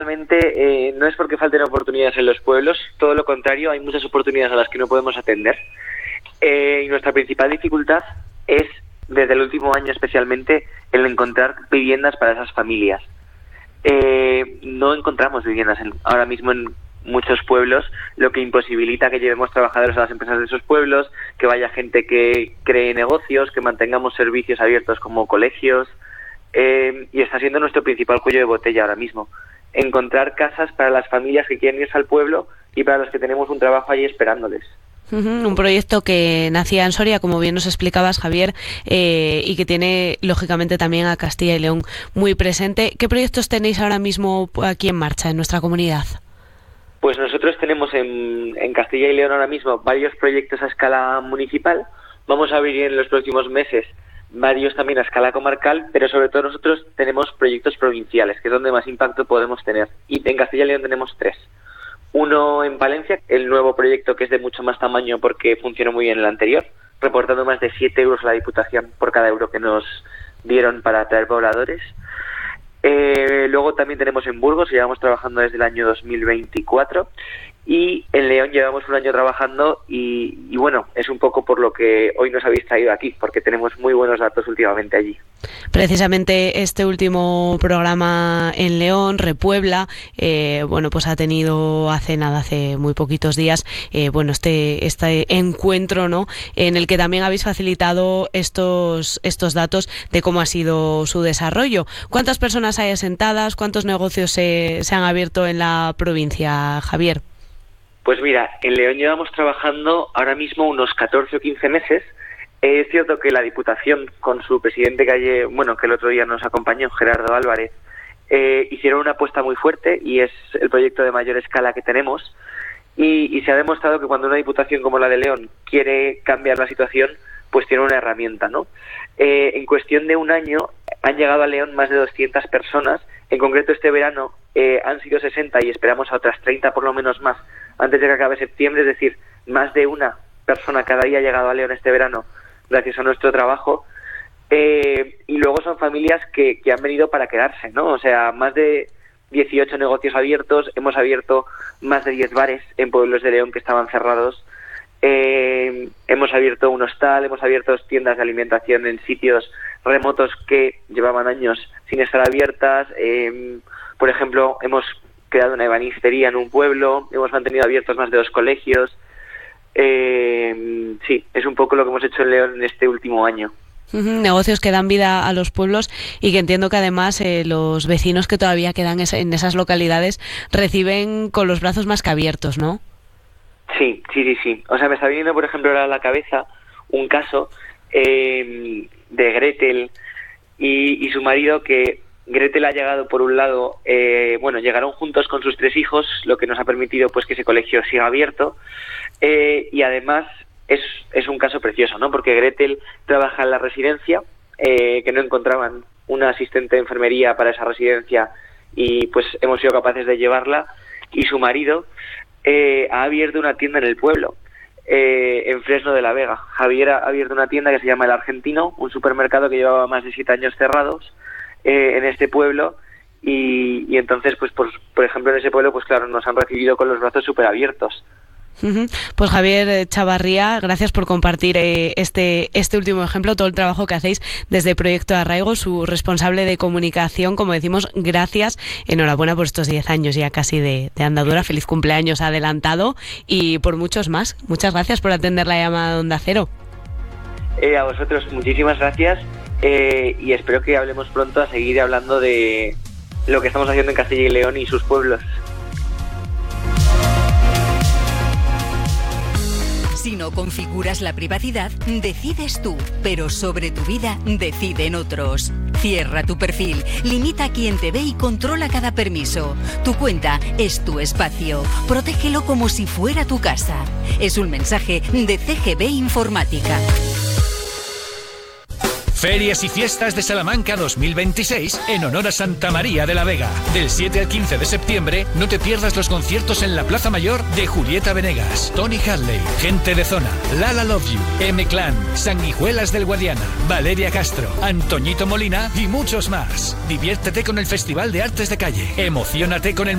Realmente no es porque falten oportunidades en los pueblos, todo lo contrario, hay muchas oportunidades a las que no podemos atender. Y nuestra principal dificultad es, desde el último año especialmente, el encontrar viviendas para esas familias. No encontramos viviendas ahora mismo en muchos pueblos, lo que imposibilita que llevemos trabajadores a las empresas de esos pueblos, que vaya gente que cree negocios, que mantengamos servicios abiertos como colegios, y está siendo nuestro principal cuello de botella ahora mismo. Encontrar casas para las familias que quieren irse al pueblo y para los que tenemos un trabajo allí esperándoles. Un proyecto que nacía en Soria, como bien nos explicabas, Javier, y que tiene, lógicamente, también a Castilla y León muy presente. ¿Qué proyectos tenéis ahora mismo aquí en marcha en nuestra comunidad? Pues nosotros tenemos en Castilla y León ahora mismo varios proyectos a escala municipal. Vamos a abrir en los próximos meses varios también a escala comarcal, pero sobre todo nosotros tenemos proyectos provinciales, que es donde más impacto podemos tener. Y en Castilla y León tenemos 3. Uno en Palencia, el nuevo proyecto, que es de mucho más tamaño porque funcionó muy bien el anterior, reportando más de 7 euros a la Diputación por cada euro que nos dieron para traer pobladores. Luego también tenemos en Burgos, llevamos trabajando desde el año 2024, y en León llevamos un año trabajando y bueno, es un poco por lo que hoy nos habéis traído aquí, porque tenemos muy buenos datos últimamente allí. Precisamente este último programa en León, Repuebla, pues ha tenido hace muy poquitos días, este encuentro, ¿no?, en el que también habéis facilitado estos datos de cómo ha sido su desarrollo. ¿Cuántas personas hay asentadas? ¿Cuántos negocios se han abierto en la provincia, Javier? Pues mira, en León llevamos trabajando ahora mismo unos 14 o 15 meses. Es cierto que la Diputación, con su presidente que el otro día nos acompañó, Gerardo Álvarez, hicieron una apuesta muy fuerte y es el proyecto de mayor escala que tenemos. Y se ha demostrado que cuando una Diputación como la de León quiere cambiar la situación, pues tiene una herramienta, ¿no? En cuestión de un año han llegado a León más de 200 personas. En concreto este verano han sido 60 y esperamos a otras 30 por lo menos más antes de que acabe septiembre, es decir, más de una persona cada día ha llegado a León este verano gracias a nuestro trabajo, y luego son familias que han venido para quedarse, ¿no? O sea, más de 18 negocios abiertos, hemos abierto más de 10 bares en pueblos de León que estaban cerrados, hemos abierto un hostal, hemos abierto tiendas de alimentación en sitios remotos que llevaban años sin estar abiertas, por ejemplo, hemos creado una ebanistería en un pueblo, hemos mantenido abiertos más de 2 colegios. Sí, es un poco lo que hemos hecho en León en este último año. Negocios que dan vida a los pueblos y que entiendo que además los vecinos que todavía quedan en esas localidades reciben con los brazos más que abiertos, ¿no? Sí. O sea, me está viniendo, por ejemplo, ahora a la cabeza un caso de Gretel y su marido, que Gretel ha llegado por un lado, llegaron juntos con sus 3 hijos, lo que nos ha permitido pues que ese colegio siga abierto, y además es un caso precioso, ¿no? Porque Gretel trabaja en la residencia, que no encontraban una asistente de enfermería para esa residencia y pues hemos sido capaces de llevarla, y su marido ha abierto una tienda en el pueblo, en Fresno de la Vega. Javier ha abierto una tienda que se llama El Argentino, un supermercado que llevaba más de 7 años cerrados en este pueblo, y entonces pues por ejemplo en ese pueblo pues claro, nos han recibido con los brazos súper abiertos. Pues Javier Chavarría, gracias por compartir este último ejemplo, todo el trabajo que hacéis desde Proyecto Arraigo, su responsable de comunicación. Como decimos, gracias, enhorabuena por estos 10 años ya casi de andadura, feliz cumpleaños adelantado y por muchos más. Muchas gracias por atender la llamada de Onda Cero. A vosotros muchísimas gracias, y espero que hablemos pronto a seguir hablando de lo que estamos haciendo en Castilla y León y sus pueblos. Si no configuras la privacidad, decides tú, pero sobre tu vida deciden otros. Cierra tu perfil, limita a quien te ve y controla cada permiso. Tu cuenta es tu espacio. Protégelo como si fuera tu casa. Es un mensaje de CGB Informática. Ferias y Fiestas de Salamanca 2026 en honor a Santa María de la Vega. Del 7 al 15 de septiembre no te pierdas los conciertos en la Plaza Mayor de Julieta Venegas, Tony Hadley, Gente de Zona, Lala Love You, M-Clan, Sanguijuelas del Guadiana, Valeria Castro, Antoñito Molina y muchos más. Diviértete con el Festival de Artes de Calle. Emociónate con el